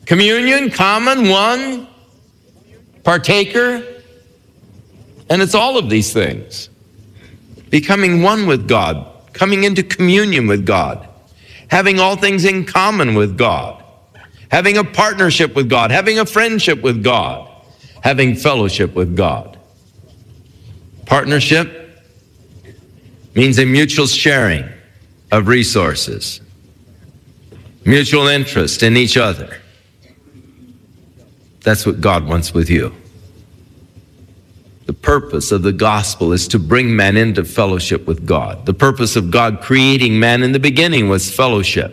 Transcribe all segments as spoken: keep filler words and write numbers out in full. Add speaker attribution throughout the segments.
Speaker 1: Communion, common, one, partaker, and it's all of these things. Becoming one with God, coming into communion with God, having all things in common with God, having a partnership with God, having a friendship with God, having fellowship with God. Partnership means a mutual sharing of resources, mutual interest in each other. That's what God wants with you. The purpose of the gospel is to bring man into fellowship with God. The purpose of God creating man in the beginning was fellowship.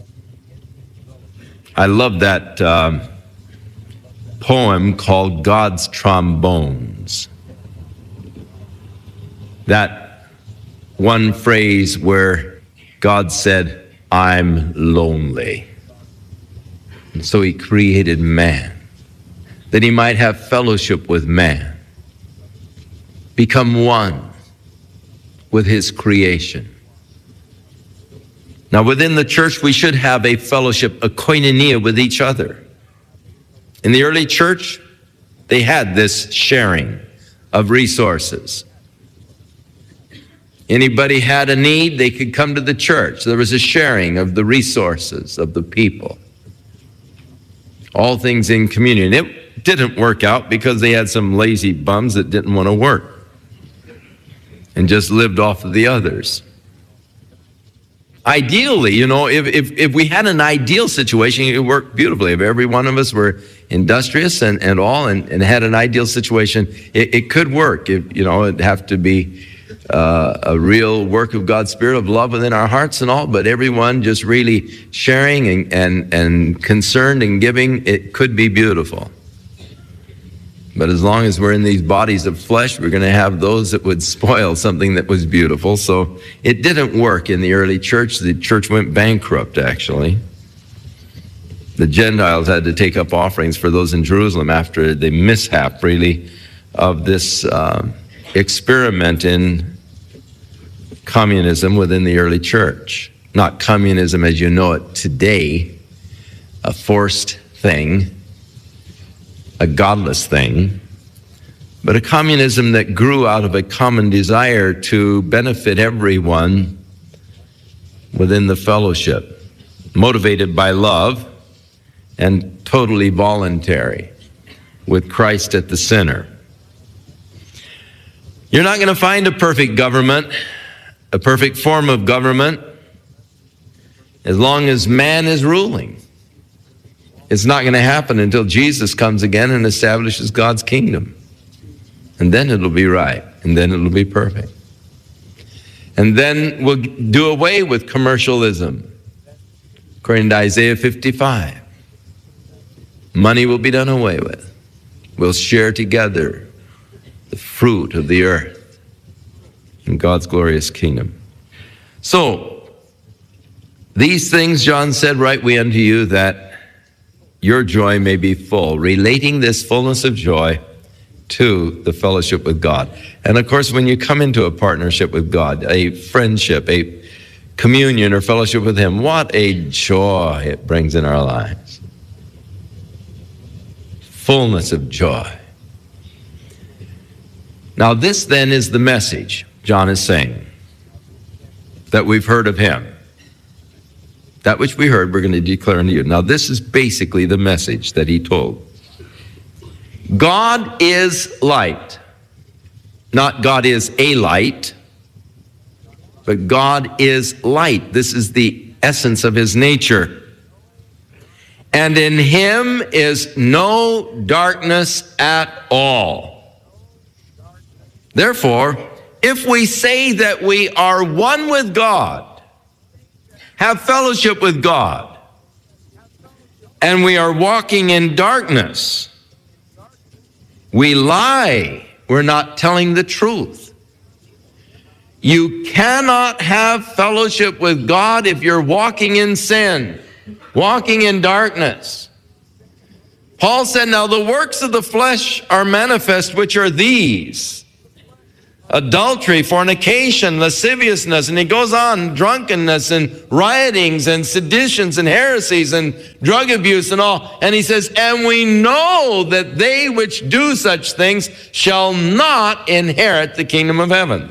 Speaker 1: I love that um, poem called God's Trombones. That one phrase where God said, I'm lonely. And so he created man, that he might have fellowship with man. Become one with his creation. Now, within the church, we should have a fellowship, a koinonia with each other. In the early church, they had this sharing of resources. Anybody had a need, they could come to the church. There was a sharing of the resources of the people. All things in communion. It didn't work out because they had some lazy bums that didn't want to work and just lived off of the others. Ideally, you know, if, if, if we had an ideal situation, it would work beautifully. If every one of us were industrious and, and all and, and had an ideal situation, it, it could work. It, you know, it'd have to be uh, a real work of God's Spirit of love within our hearts and all, but everyone just really sharing and, and, and concerned and giving, it could be beautiful. But as long as we're in these bodies of flesh, we're going to have those that would spoil something that was beautiful. So it didn't work in the early church. The church went bankrupt, actually. The Gentiles had to take up offerings for those in Jerusalem after the mishap, really, of this uh, experiment in communism within the early church. Not communism as you know it today, a forced thing, a godless thing, but a communism that grew out of a common desire to benefit everyone within the fellowship, motivated by love and totally voluntary, with Christ at the center. You're not going to find a perfect government, a perfect form of government, as long as man is ruling. It's not going to happen until Jesus comes again and establishes God's kingdom. And then it'll be right. And then it'll be perfect. And then we'll do away with commercialism. According to Isaiah fifty-five. Money will be done away with. We'll share together the fruit of the earth in God's glorious kingdom. So, these things, John said, write we unto you that your joy may be full, relating this fullness of joy to the fellowship with God. And of course, when you come into a partnership with God, a friendship, a communion or fellowship with him, what a joy it brings in our lives. Fullness of joy. Now this then is the message John is saying that we've heard of him. That which we heard, we're going to declare unto you. Now, this is basically the message that he told. God is light. Not God is a light, but God is light. This is the essence of his nature. And in him is no darkness at all. Therefore, if we say that we are one with God, have fellowship with God, and we are walking in darkness, we lie. We're not telling the truth. You cannot have fellowship with God if you're walking in sin, walking in darkness. Paul said, now the works of the flesh are manifest, which are these: adultery, fornication, lasciviousness, and he goes on, drunkenness and riotings and seditions and heresies and drug abuse and all. And he says, and we know that they which do such things shall not inherit the kingdom of heaven.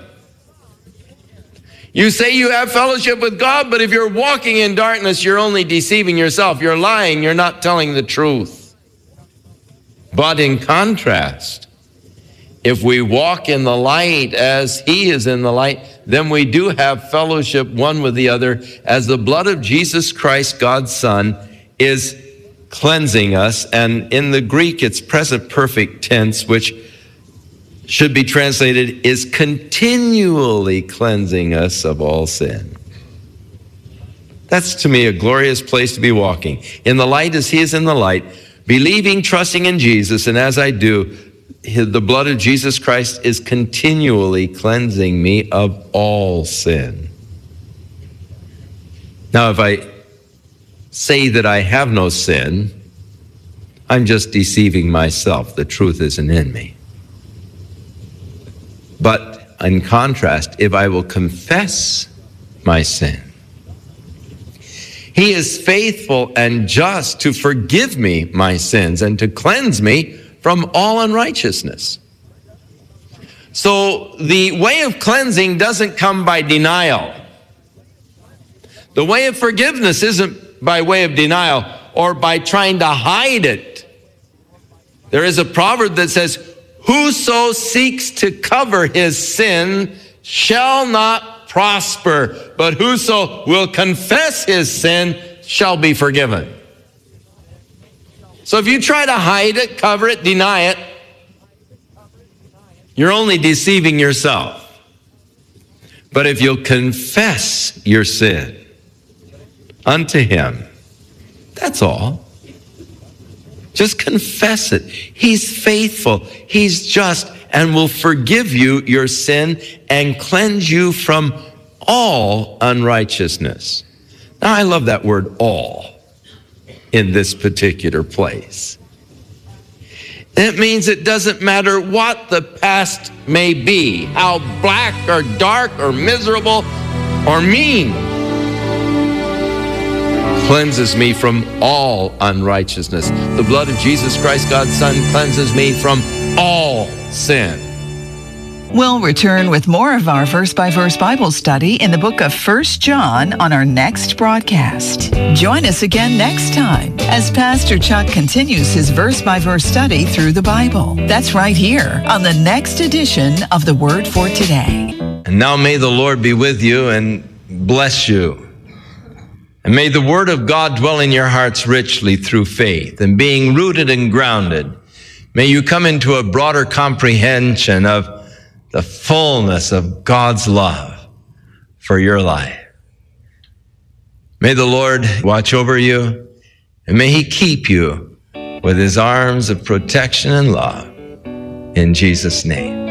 Speaker 1: You say you have fellowship with God, but if you're walking in darkness, you're only deceiving yourself. You're lying. You're not telling the truth. But in contrast, if we walk in the light as he is in the light, then we do have fellowship one with the other, as the blood of Jesus Christ, God's Son, is cleansing us. And in the Greek, it's present perfect tense, which should be translated, is continually cleansing us of all sin. That's, to me, a glorious place to be walking. In the light as he is in the light, believing, trusting in Jesus, and as I do, the blood of Jesus Christ is continually cleansing me of all sin. Now, if I say that I have no sin, I'm just deceiving myself. The truth isn't in me. But in contrast, if I will confess my sin, he is faithful and just to forgive me my sins and to cleanse me from all unrighteousness. So the way of cleansing doesn't come by denial. The way of forgiveness isn't by way of denial or by trying to hide it. There is a proverb that says, whoso seeks to cover his sin shall not prosper, but whoso will confess his sin shall be forgiven. So if you try to hide it, cover it, deny it, you're only deceiving yourself. But if you'll confess your sin unto him, that's all. Just confess it. He's faithful. He's just and will forgive you your sin and cleanse you from all unrighteousness. Now, I love that word all in this particular place. It means it doesn't matter what the past may be, how black or dark or miserable or mean. Cleanses me from all unrighteousness. The blood of Jesus Christ, God's Son, cleanses me from all sin.
Speaker 2: We'll return with more of our verse-by-verse Bible study in the book of First John on our next broadcast. Join us again next time as Pastor Chuck continues his verse-by-verse study through the Bible. That's right here on the next edition of The Word for Today.
Speaker 1: And now may the Lord be with you and bless you. And may the word of God dwell in your hearts richly through faith, and being rooted and grounded, may you come into a broader comprehension of the fullness of God's love for your life. May the Lord watch over you, and may he keep you with his arms of protection and love. In Jesus' name.